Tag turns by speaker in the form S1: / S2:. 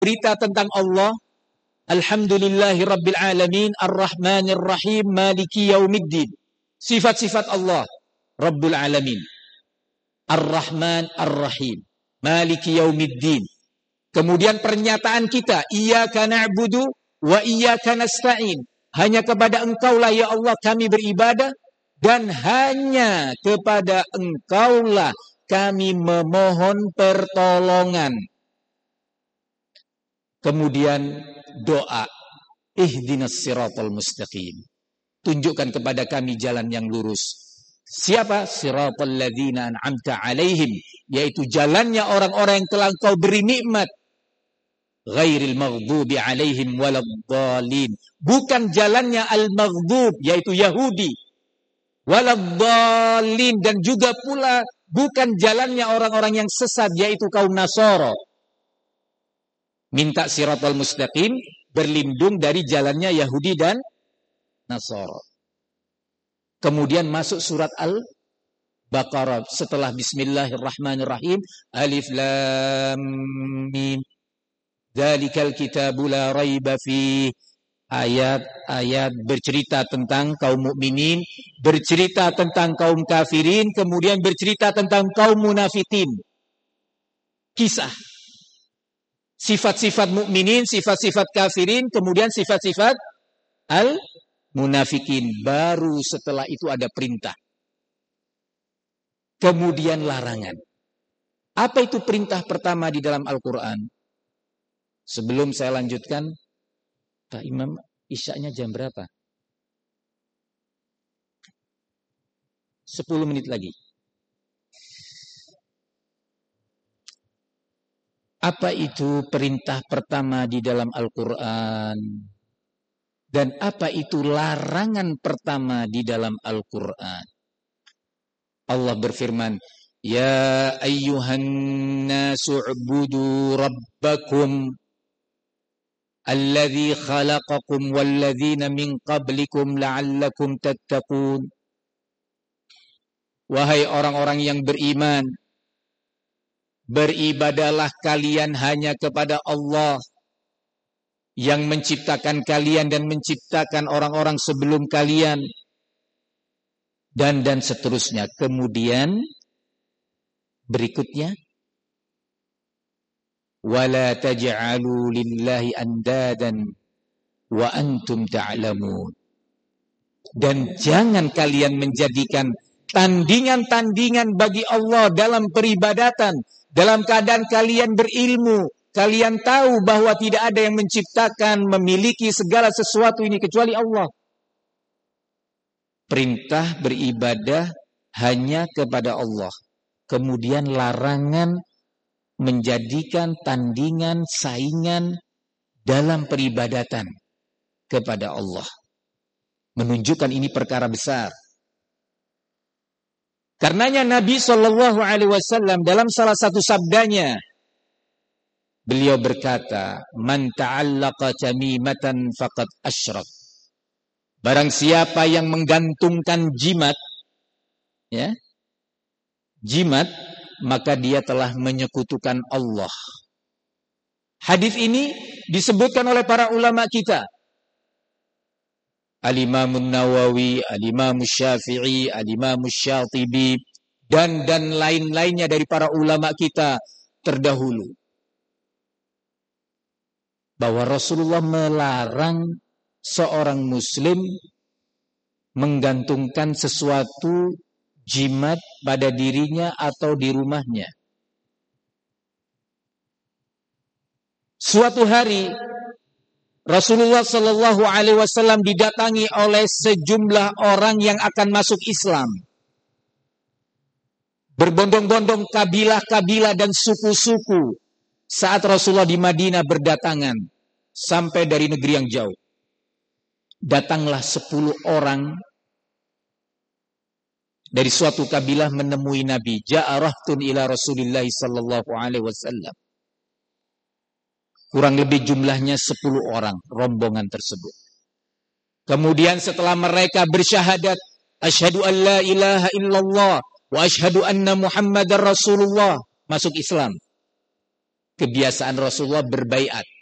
S1: berita tentang Allah. Alhamdulillahi Rabbil Alamin, Ar-Rahmanir Rahim, Maliki Yaumiddin. Sifat-sifat Allah, Rabbul Alamin. Ar-Rahman, Ar-Rahim, Maliki Yaumiddin. Kemudian pernyataan kita, Iyyaka na'budu wa iyyaka nasta'in. Hanya kepada Engkaulah ya Allah kami beribadah, dan hanya kepada Engkaulah kami memohon pertolongan. Kemudian doa, ihdinas siratal mustaqim. Tunjukkan kepada kami jalan yang lurus. Siapa? Siratal ladzina an'amta alaihim, yaitu jalannya orang-orang yang telah Engkau beri nikmat. Ghairil maghdubi alaihim waladhdallin. Bukan jalannya al-maghdub, yaitu Yahudi. Waladhdallin, dan juga pula bukan jalannya orang-orang yang sesat, yaitu kaum Nasara. Minta siratal mustaqim, berlindung dari jalannya Yahudi dan Nasara. Kemudian masuk surat Al-Baqarah setelah Bismillahirrahmanirrahim, Alif Lam Mim. Dzalikal kitabu la raiba fi. Ayat-ayat bercerita tentang kaum mukminin, bercerita tentang kaum kafirin, kemudian bercerita tentang kaum munafikin. Kisah sifat-sifat mukminin, sifat-sifat kafirin, kemudian sifat-sifat al-munafikin. Baru setelah itu ada perintah. Kemudian larangan. Apa itu perintah pertama di dalam Al-Quran? Sebelum saya lanjutkan, Pak Imam, isyaknya jam berapa? 10 menit lagi. Apa itu perintah pertama di dalam Al-Quran? Dan apa itu larangan pertama di dalam Al-Quran? Allah berfirman, Ya ayyuhan nasu ubudu rabbakum alladzi khalaqakum walladzina min qablikum la'allakum tattaqun. Wahai orang-orang yang beriman, beribadahlah kalian hanya kepada Allah yang menciptakan kalian dan menciptakan orang-orang sebelum kalian, dan seterusnya. Kemudian berikutnya, wala taj'alu lillahi andadan wa antum ta'lamun. Dan jangan kalian menjadikan tandingan-tandingan bagi Allah dalam peribadatan, dalam keadaan kalian berilmu. Kalian tahu bahwa tidak ada yang menciptakan, memiliki segala sesuatu ini kecuali Allah. Perintah beribadah hanya kepada Allah. Kemudian larangan menjadikan tandingan, saingan dalam peribadatan kepada Allah. Menunjukkan ini perkara besar. Karenanya Nabi SAW dalam salah satu sabdanya, beliau berkata, Man ta'allaqa tamimatan faqad asyrak. Barang siapa yang menggantungkan jimat, ya, jimat, maka dia telah menyekutukan Allah. Hadis ini disebutkan oleh para ulama kita. Al-Imam Nawawi, Al-Imam Syafi'i, Al-Imam Syatibi, dan lain-lainnya dari para ulama kita terdahulu. Bahwa Rasulullah melarang seorang muslim menggantungkan sesuatu jimat pada dirinya atau di rumahnya. Suatu hari Rasulullah Shallallahu Alaihi Wasallam didatangi oleh sejumlah orang yang akan masuk Islam. Berbondong-bondong kabilah-kabilah dan suku-suku saat Rasulullah di Madinah berdatangan sampai dari negeri yang jauh. Datanglah 10 orang dari suatu kabilah menemui Nabi. Ja'a rahtun ila Rasulillah sallallahu alaihi wasallam. Kurang lebih jumlahnya 10 orang rombongan tersebut. Kemudian setelah mereka bersyahadat, asyhadu an la ilaha illallah wa asyhadu anna Muhammadar Rasulullah, masuk Islam. kebiasaan Rasulullah berbaiat.